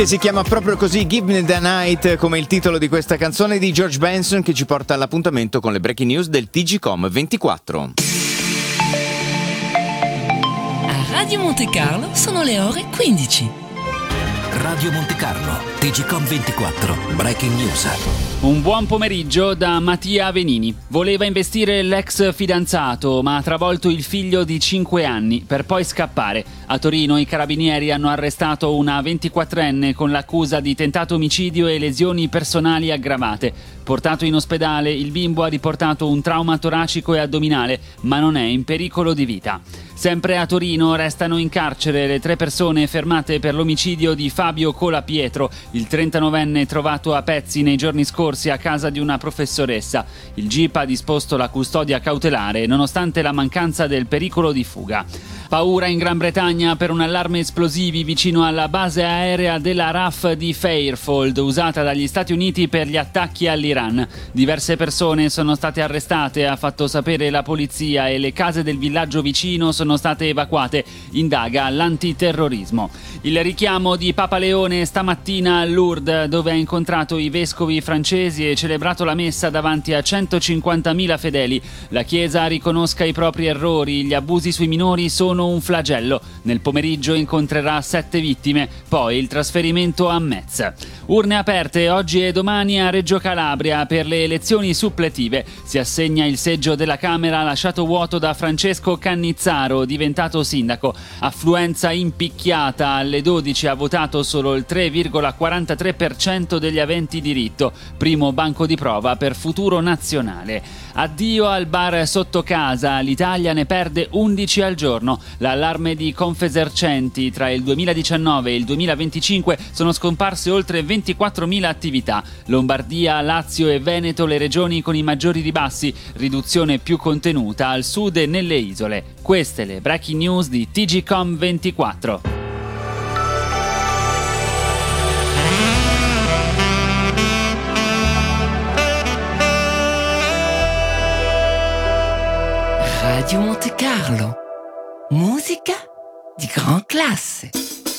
Si chiama proprio così, Give Me the Night, come il titolo di questa canzone di George Benson, che ci porta all'appuntamento con le breaking news del TGcom 24. A Radio Monte Carlo sono le ore 15. Radio Monte Carlo, TGcom 24, breaking news. Un buon pomeriggio da Mattia Venini. Voleva investire l'ex fidanzato, ma ha travolto il figlio di 5 anni per poi scappare. A Torino i carabinieri hanno arrestato una 24enne con l'accusa di tentato omicidio e lesioni personali aggravate. Portato in ospedale, il bimbo ha riportato un trauma toracico e addominale, ma non è in pericolo di vita. Sempre a Torino restano in carcere le 3 persone fermate per l'omicidio di Fabio Colapietro, il 39enne trovato a pezzi nei giorni scorsi a casa di una professoressa. Il GIP ha disposto la custodia cautelare nonostante la mancanza del pericolo di fuga. Paura in Gran Bretagna per un allarme esplosivi vicino alla base aerea della RAF di Fairfield, usata dagli Stati Uniti per gli attacchi all'Iran. Diverse persone sono state arrestate, ha fatto sapere la polizia, e le case del villaggio vicino sono state evacuate. Indaga l'antiterrorismo. Il richiamo di Papa Leone stamattina a Lourdes, dove ha incontrato i vescovi francesi e celebrato la messa davanti a 150.000 fedeli. La Chiesa riconosca i propri errori, gli abusi sui minori sono un flagello. Nel pomeriggio incontrerà 7 vittime, poi il trasferimento a Metz. Urne aperte oggi e domani a Reggio Calabria per le elezioni suppletive. Si assegna il seggio della Camera lasciato vuoto da Francesco Cannizzaro, diventato sindaco. Affluenza impicchiata, alle 12 ha votato solo il 3,43% degli aventi diritto. Primo banco di prova per Futuro Nazionale. Addio al bar sotto casa, l'Italia ne perde 11 al giorno. L'allarme di Confesercenti: tra il 2019 e il 2025 sono scomparse oltre 24.000 attività. Lombardia, Lazio e Veneto le regioni con i maggiori ribassi, riduzione più contenuta al sud e nelle isole. Queste le breaking news di TGcom 24. Radio Monte Carlo, musica di gran classe.